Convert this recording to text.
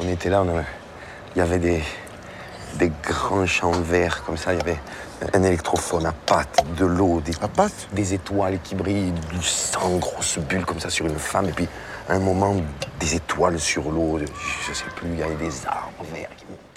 On était là, il y avait des grands champs verts comme ça, il y avait un électrophone à pattes, de l'eau, des étoiles qui brillent, du sang, grosse bulle comme ça sur une femme, et puis à un moment, des étoiles sur l'eau, je sais plus, il y avait des arbres verts qui...